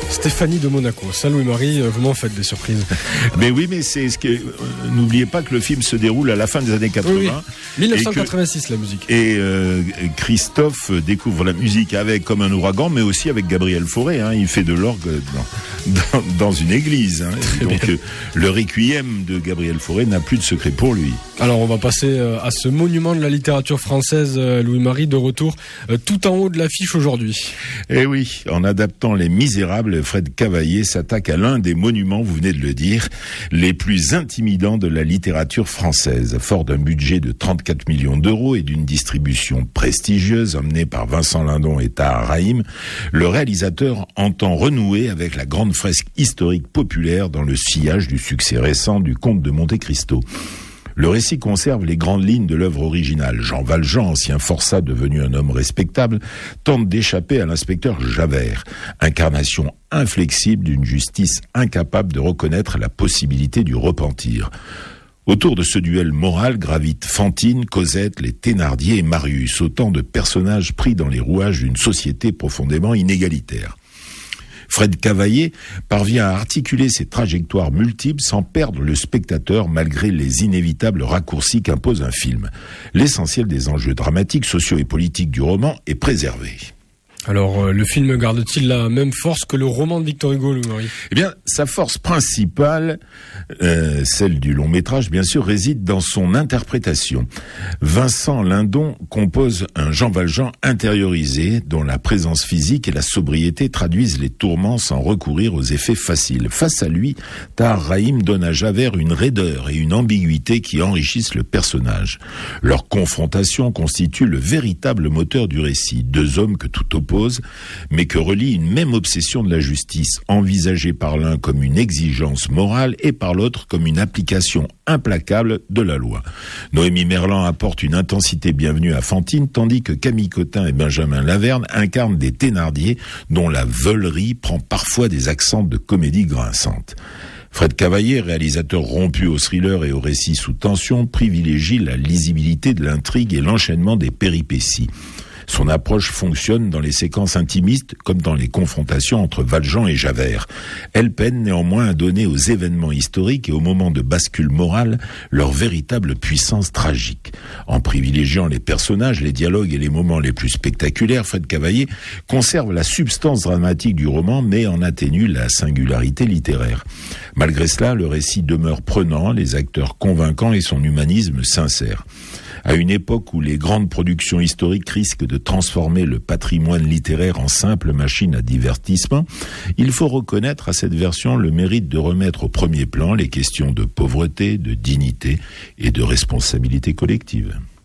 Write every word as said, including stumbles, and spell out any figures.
Stéphanie de Monaco. Ça, Louis-Marie, vous m'en faites des surprises. Mais oui, mais c'est ce que euh, n'oubliez pas que le film se déroule à la fin des années quatre-vingts. Oui, oui. dix-neuf cent quatre-vingt-six, et que, la musique. Et euh, Christophe découvre la musique avec Comme un ouragan, mais aussi avec Gabriel Fauré. Hein, il fait de l'orgue dans, dans, dans une église. Hein. Donc euh, le requiem de Gabriel Fauré n'a plus de secret pour lui. Alors on va passer à ce monument de la littérature française, Louis-Marie, de retour tout en haut de l'affiche aujourd'hui. Eh oui, en adaptant Les Misérables, Fred Cavaillé s'attaque à l'un des monuments, vous venez de le dire, les plus intimidants de la littérature française. Fort d'un budget de trente-quatre millions d'euros et d'une distribution prestigieuse emmenée par Vincent Lindon et Tahar Rahim, le réalisateur entend renouer avec la grande fresque historique populaire dans le sillage du succès récent du Comte de Monte Cristo. Le récit conserve les grandes lignes de l'œuvre originale. Jean Valjean, ancien forçat devenu un homme respectable, tente d'échapper à l'inspecteur Javert, incarnation inflexible d'une justice incapable de reconnaître la possibilité du repentir. Autour de ce duel moral gravitent Fantine, Cosette, les Thénardier et Marius, autant de personnages pris dans les rouages d'une société profondément inégalitaire. Fred Cavaillé parvient à articuler ces trajectoires multiples sans perdre le spectateur malgré les inévitables raccourcis qu'impose un film. L'essentiel des enjeux dramatiques, sociaux et politiques du roman est préservé. Alors, euh, le film garde-t-il la même force que le roman de Victor Hugo, Louis-Marie ? Eh bien, sa force principale, euh, celle du long métrage, bien sûr, réside dans son interprétation. Vincent Lindon compose un Jean Valjean intériorisé, dont la présence physique et la sobriété traduisent les tourments sans recourir aux effets faciles. Face à lui, Tahar Rahim donne à Javert une raideur et une ambiguïté qui enrichissent le personnage. Leur confrontation constitue le véritable moteur du récit. Deux hommes que tout oppose, mais que relie une même obsession de la justice, envisagée par l'un comme une exigence morale et par l'autre comme une application implacable de la loi. Noémie Merlan apporte une intensité bienvenue à Fantine, tandis que Camille Cotin et Benjamin Laverne incarnent des Thénardier dont la veulerie prend parfois des accents de comédie grinçante. Fred Cavaillé, réalisateur rompu au thriller et au récit sous tension, privilégie la lisibilité de l'intrigue et l'enchaînement des péripéties. Son approche fonctionne dans les séquences intimistes comme dans les confrontations entre Valjean et Javert. Elle peine néanmoins à donner aux événements historiques et aux moments de bascule morale leur véritable puissance tragique. En privilégiant les personnages, les dialogues et les moments les plus spectaculaires, Fred Cavaillé conserve la substance dramatique du roman mais en atténue la singularité littéraire. Malgré cela, le récit demeure prenant, les acteurs convaincants et son humanisme sincère. À une époque où les grandes productions historiques risquent de transformer le patrimoine littéraire en simple machine à divertissement, il faut reconnaître à cette version le mérite de remettre au premier plan les questions de pauvreté, de dignité et de responsabilité collective.